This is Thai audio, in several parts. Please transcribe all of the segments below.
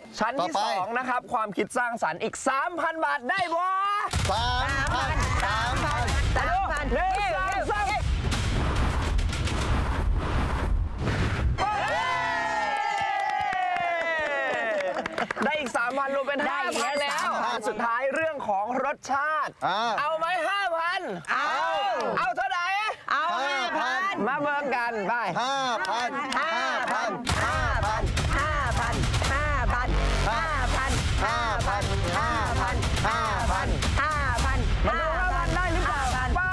ชั้นที่2นะครับความคิดสร้างสรรค์อีก 3,000 บาทได้บ่ได้อีก 3,000 รวมเป็น 5,000 แล้วสุดท้ายเรื่องของรสชาติเอาไหม 5,000 เอาเท่าไหร่เอา 5,000 มาเบิ่งกันไป มาดูว่ามันได้หรือเปล่า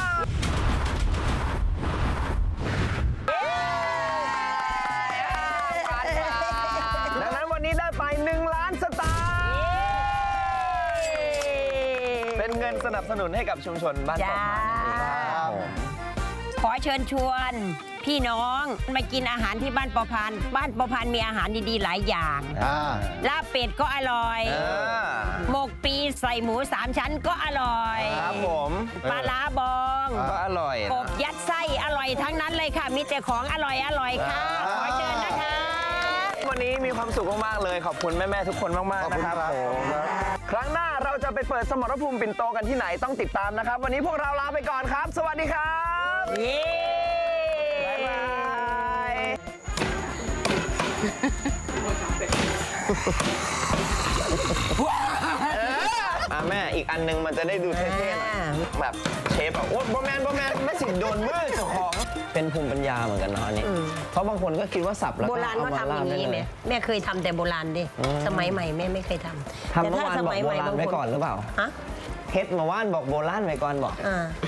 ดังนั้นวันนี้ได้ไป1 ล้านสตางค์เป็นเงินสนับสนุนให้กับชุมชนบ้านปอพานขอเชิญชวนพี่น้องมากินอาหารที่บ้านปอพานบ้านปอพานมีอาหารดีๆหลายอย่างลาบเป็ดก็อร่อยหมกปีใส่หมู3 ชั้นก็อร่อยครับผมปลาล้าบองก็อร่อยกบยัดไส้อร่อยทั้งนั้นเลยค่ะมีแต่ของอร่อยค่ะขอเชิญนะคะวันนี้มีความสุขมากๆเลยขอบคุณแม่ๆทุกคนมากๆนะครับผมครั้งหน้าเราจะไปเปิดสมรภูมิปิ่นโตกันที่ไหนต้องติดตามนะครับวันนี้พวกเราลาไปก่อนครับสวัสดีครับบ๊ายบายแม่อีกอันนึงมันจะได้ดูเท่ๆหน่อยแบบเชฟแบบโอ๊ยบอแมนไม่สิโดนมือเจ้าของเป็นภูมิปัญญาเหมือนกันเนาะอันนี้เพราะบางคนก็คิดว่าสับแล้วโบราณเขาทำอย่างนี้ไหมแม่เคยทำแต่โบราณดิสมัยใหม่แม่ไม่เคยทำเมื่อวานบอกโบราณไว้ก่อนหรือเปล่าเฮ็ดมาว่านบอกโบราณไว้ก่อนบอก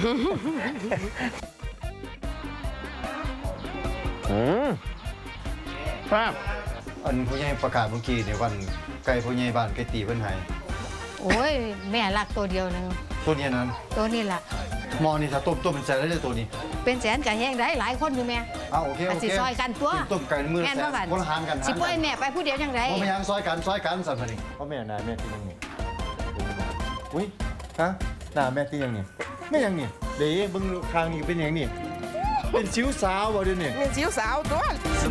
ครับอันผู้ใหญ่ประกาศเมื่อกี้ในวันไก่ผู้ใหญ่บ้านไก่ตีเพิ่นให้โอ้ยแม่รักตัวเดียวนึงตัวนี้นั้นตัวนี้ล่ะหมอนี่ถ้าต้มเป็นแสนได้ตัวนี้เป็นแสนกับแห้งได้หลายคนอยู่แม่โอเคสิซอยกันตัวต้มไก่มือแสนคนหารกันสิป่วยแม่ไปผู้เดียวยังไงบ่มีหยังซอยกันสั่นพะนี่พ่อแม่นายแม่ที่ยังนี่อุ้ยฮะหน้าแม่ที่ยังนี่แม่ยังนี่เดี๋ยวเบิ่งข้างนี้เป็นหยังนี่เป็นชิวสาวบ่เดี๋ยวนี้เป็นชิวสาวตัว